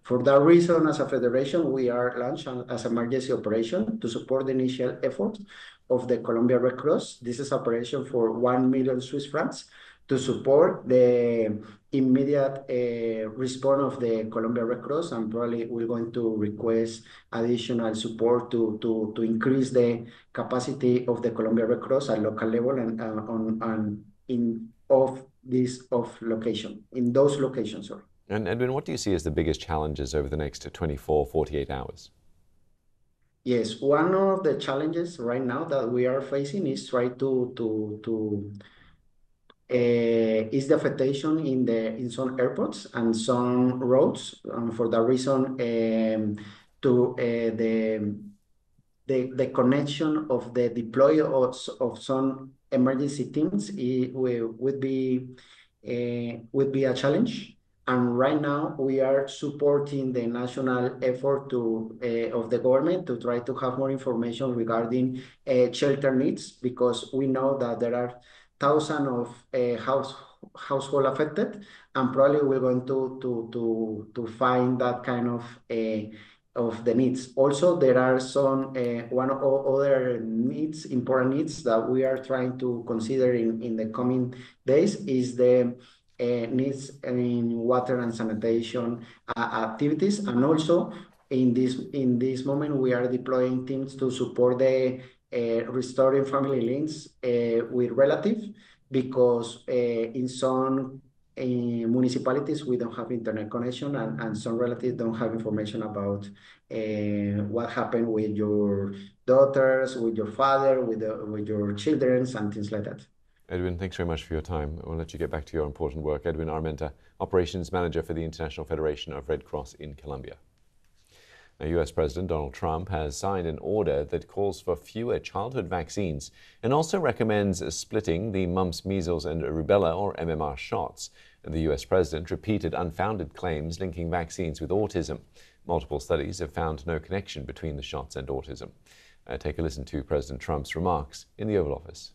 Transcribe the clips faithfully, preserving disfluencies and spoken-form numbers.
For that reason, as a federation, we are launched as emergency operation to support the initial efforts of the Colombia Red Cross. This is operation for one million Swiss francs to support the immediate uh, response of the Colombia Red Cross, and probably we're going to request additional support to, to, to increase the capacity of the Colombia Red Cross at local level and uh, on, on in of this of location, in those locations, sorry. And Edwin, what do you see as the biggest challenges over the next twenty-four, forty-eight hours? Yes, one of the challenges right now that we are facing is try to to to uh, is the affectation in the in some airports and some roads. Um, for that reason, um, to uh, the the the connection of the deploy of, of some emergency teams it will, would be uh, would be a challenge. And right now we are supporting the national effort to uh, of the government to try to have more information regarding uh, shelter needs, because we know that there are thousands of uh, house household affected, and probably we're going to to to to find that kind of uh, of the needs. Also, there are some uh, one or other needs, important needs that we are trying to consider in in the coming days is the uh, needs in water and sanitation uh, activities, and also in this in this moment we are deploying teams to support the uh, restoring family links uh, with relatives, because uh, in some in municipalities we don't have internet connection, and, and some relatives don't have information about uh, what happened with your daughters, with your father, with the, with your children, and things like that. Edwin, thanks very much for your time. We'll let you get back to your important work. Edwin Armenta, Operations Manager for the International Federation of Red Cross in Colombia. Now, U S President Donald Trump has signed an order that calls for fewer childhood vaccines and also recommends splitting the mumps, measles and rubella or M M R shots. The U S President repeated unfounded claims linking vaccines with autism. Multiple studies have found no connection between the shots and autism. Uh, take a listen to President Trump's remarks in the Oval Office.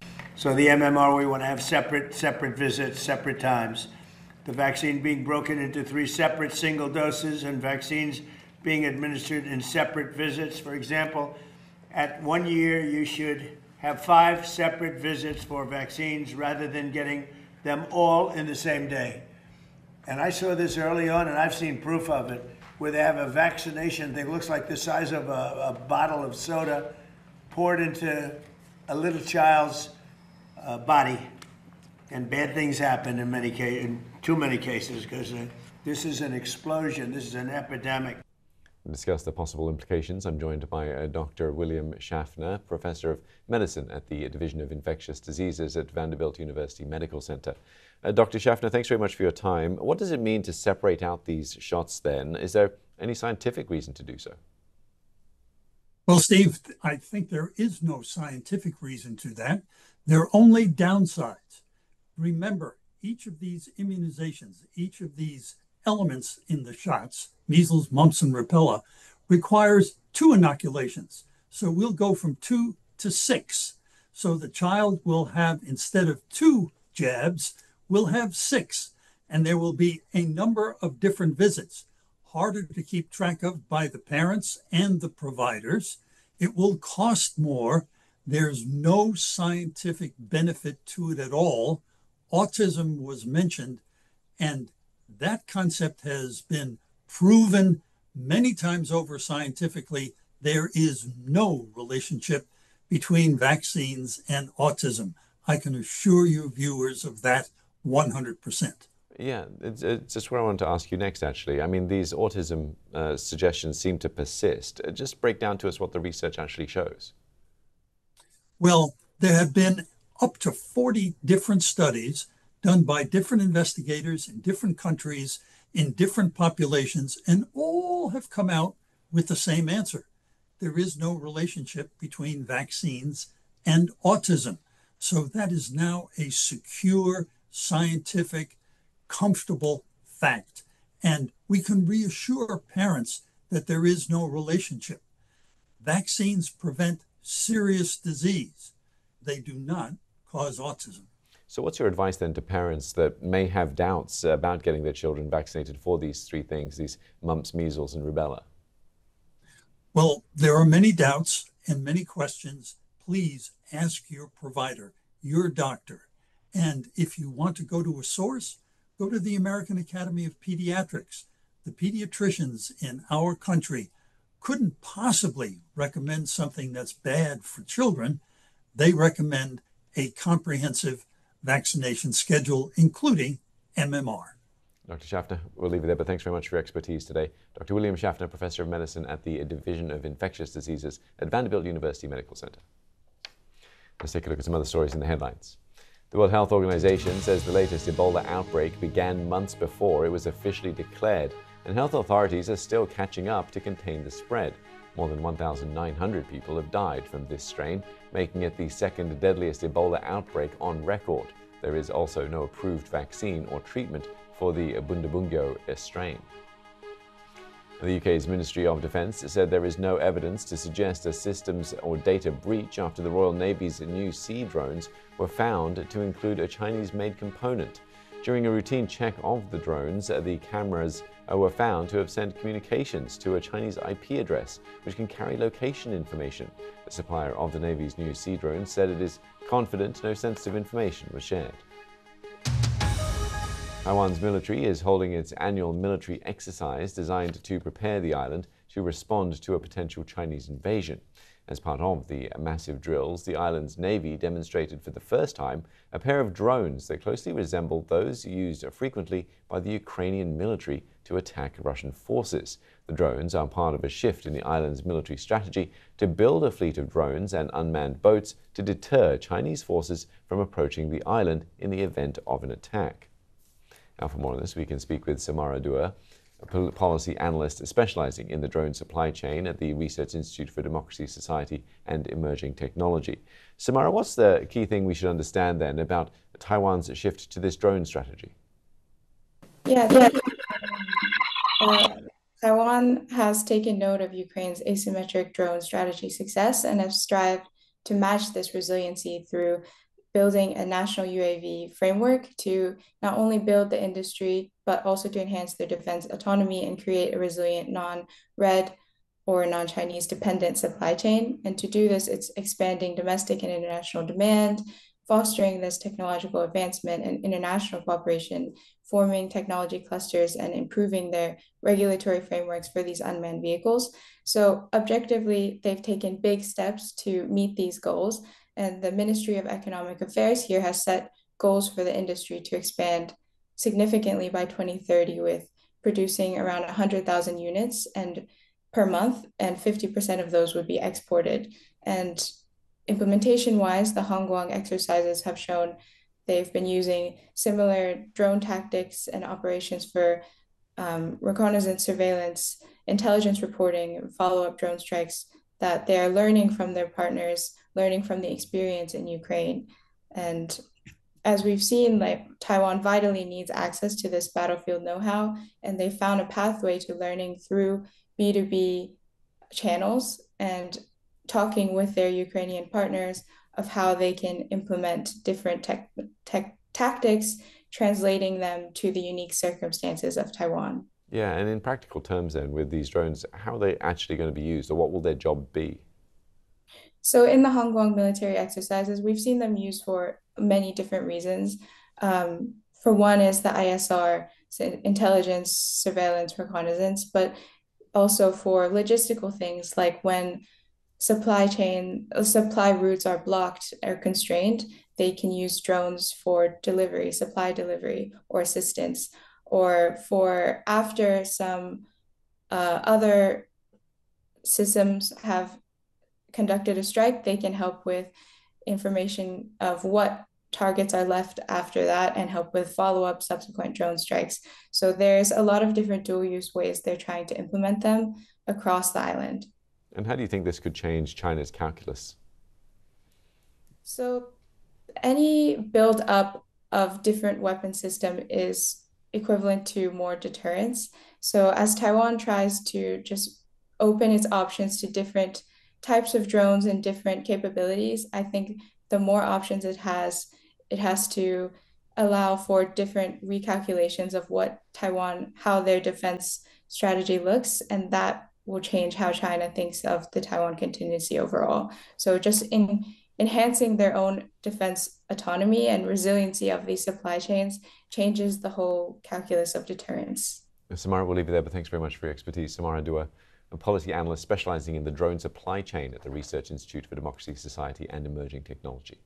So the M M R, we want to have separate, separate visits, separate times. The vaccine being broken into three separate single doses, and vaccines being administered in separate visits. For example, at one year, you should have five separate visits for vaccines rather than getting them all in the same day. And I saw this early on, and I've seen proof of it, where they have a vaccination thing, looks like the size of a, a bottle of soda poured into a little child's uh, body. And bad things happen in many cases, in too many cases, because uh, this is an explosion, this is an epidemic. To discuss the possible implications, I'm joined by uh, Doctor William Schaffner, Professor of Medicine at the Division of Infectious Diseases at Vanderbilt University Medical Center. Uh, Doctor Schaffner, thanks very much for your time. What does it mean to separate out these shots then? Is there any scientific reason to do so? Well, Steve, I think there is no scientific reason to that. There are only downsides. Remember, each of these immunizations, each of these elements in the shots, measles, mumps, and rubella, requires two inoculations. So we'll go from two to six. So the child will have, instead of two jabs, we'll have six. And there will be a number of different visits, harder to keep track of by the parents and the providers. It will cost more. There's no scientific benefit to it at all. Autism was mentioned, and that concept has been proven many times over scientifically. There is no relationship between vaccines and autism. I can assure you viewers of that one hundred percent. Yeah, it's, it's just what I wanted to ask you next, actually. I mean, these autism uh, suggestions seem to persist. Uh, just break down to us what the research actually shows. Well, there have been up to forty different studies done by different investigators in different countries, in different populations, and all have come out with the same answer. There is no relationship between vaccines and autism. So that is now a secure, scientific, comfortable fact. And we can reassure parents that there is no relationship. Vaccines prevent serious disease. They do not cause autism. So what's your advice then to parents that may have doubts about getting their children vaccinated for these three things, these mumps, measles, and rubella? Well, there are many doubts and many questions. Please ask your provider, your doctor. And if you want to go to a source, go to the American Academy of Pediatrics. The pediatricians in our country couldn't possibly recommend something that's bad for children. They recommend a comprehensive vaccination schedule, including M M R. Doctor Schaffner, we'll leave it there, but thanks very much for your expertise today. Doctor William Schaffner, Professor of Medicine at the Division of Infectious Diseases at Vanderbilt University Medical Center. Let's take a look at some other stories in the headlines. The World Health Organization says the latest Ebola outbreak began months before it was officially declared, and health authorities are still catching up to contain the spread. More than one thousand nine hundred people have died from this strain, making it the second deadliest Ebola outbreak on record. There is also no approved vaccine or treatment for the Bundibugyo strain. The U K's Ministry of Defence said there is no evidence to suggest a systems or data breach after the Royal Navy's new sea drones were found to include a Chinese-made component. During a routine check of the drones, the cameras were found to have sent communications to a Chinese I P address, which can carry location information. The supplier of the Navy's new sea drones said it is confident no sensitive information was shared. Taiwan's military is holding its annual military exercise designed to prepare the island to respond to a potential Chinese invasion. As part of the massive drills, the island's navy demonstrated for the first time a pair of drones that closely resemble those used frequently by the Ukrainian military to attack Russian forces. The drones are part of a shift in the island's military strategy to build a fleet of drones and unmanned boats to deter Chinese forces from approaching the island in the event of an attack. Now, for more on this, we can speak with Samara Dua, a policy analyst specializing in the drone supply chain at the Research Institute for Democracy, Society and Emerging Technology. Samara, what's the key thing we should understand then about Taiwan's shift to this drone strategy? Yeah, yeah. Uh, Taiwan has taken note of Ukraine's asymmetric drone strategy success and has strived to match this resiliency through building a national U A V framework to not only build the industry, but also to enhance their defense autonomy and create a resilient non-red or non-Chinese dependent supply chain. And to do this, it's expanding domestic and international demand, fostering this technological advancement and international cooperation, forming technology clusters and improving their regulatory frameworks for these unmanned vehicles. So objectively, they've taken big steps to meet these goals. And the Ministry of Economic Affairs here has set goals for the industry to expand significantly by twenty thirty, with producing around one hundred thousand units and per month, and fifty percent of those would be exported. And implementation-wise, the Hongguang exercises have shown they've been using similar drone tactics and operations for um, reconnaissance, surveillance, intelligence reporting, follow-up drone strikes, that they're learning from their partners, learning from the experience in Ukraine. And as we've seen, like Taiwan vitally needs access to this battlefield know-how, and they found a pathway to learning through B two B channels and talking with their Ukrainian partners of how they can implement different tech, tech tactics, translating them to the unique circumstances of Taiwan. Yeah, and in practical terms then, with these drones, how are they actually going to be used, or what will their job be? So in the Hongguang military exercises, we've seen them used for many different reasons. Um, for one is the I S R, so intelligence, surveillance, reconnaissance, but also for logistical things like when supply chain, supply routes are blocked or constrained, they can use drones for delivery, supply delivery or assistance, or for after some uh, other systems have conducted a strike, they can help with information of what targets are left after that and help with follow-up subsequent drone strikes. So there's a lot of different dual-use ways they're trying to implement them across the island. And how do you think this could change China's calculus? So any build-up of different weapon system is equivalent to more deterrence. So as Taiwan tries to just open its options to different types of drones and different capabilities, I think the more options it has it has to allow for different recalculations of what Taiwan, how their defense strategy looks, and that will change how China thinks of the Taiwan contingency overall. So just in enhancing their own defense autonomy and resiliency of these supply chains changes the whole calculus of deterrence. Samara, we'll leave you there, but thanks very much for your expertise. Samara Dua, a policy analyst specializing in the drone supply chain at the Research Institute for Democracy, Society and Emerging Technology.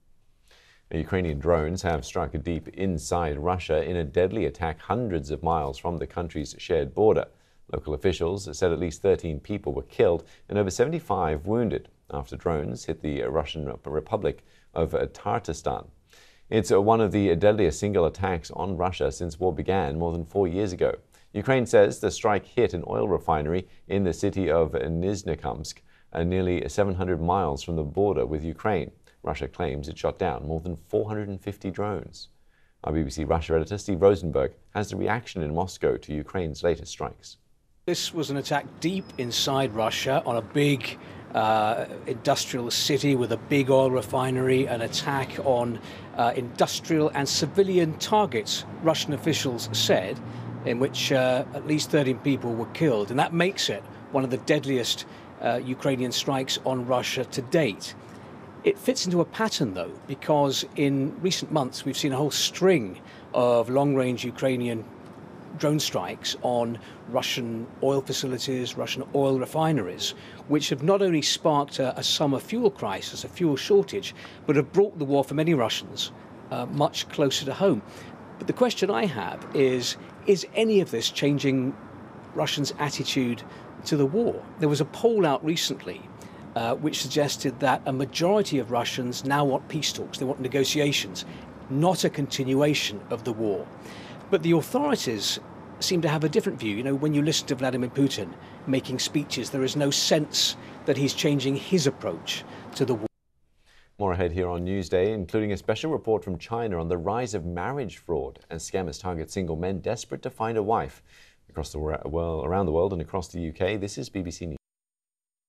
Now, Ukrainian drones have struck deep inside Russia in a deadly attack hundreds of miles from the country's shared border. Local officials said at least thirteen people were killed and over seventy-five wounded after drones hit the Russian Republic of Tatarstan. It's one of the deadliest single attacks on Russia since war began more than four years ago. Ukraine says the strike hit an oil refinery in the city of Nizhnekamsk, nearly seven hundred miles from the border with Ukraine. Russia claims it shot down more than four hundred fifty drones. Our B B C Russia editor Steve Rosenberg has the reaction in Moscow to Ukraine's latest strikes. This was an attack deep inside Russia on a big uh, industrial city with a big oil refinery, an attack on uh, industrial and civilian targets, Russian officials said, in which uh, at least thirteen people were killed. And that makes it one of the deadliest uh, Ukrainian strikes on Russia to date. It fits into a pattern, though, because in recent months we've seen a whole string of long-range Ukrainian drone strikes on Russian oil facilities, Russian oil refineries, which have not only sparked a, a summer fuel crisis, a fuel shortage, but have brought the war for many Russians uh, much closer to home. But the question I have is, is any of this changing Russians' attitude to the war? There was a poll out recently uh, which suggested that a majority of Russians now want peace talks, they want negotiations, not a continuation of the war. But the authorities seem to have a different view. You know, when you listen to Vladimir Putin making speeches, there is no sense that he's changing his approach to the war. More ahead here on Newsday, including a special report from China on the rise of marriage fraud as scammers target single men desperate to find a wife. Across the world, around the world and across the U K, this is B B C News.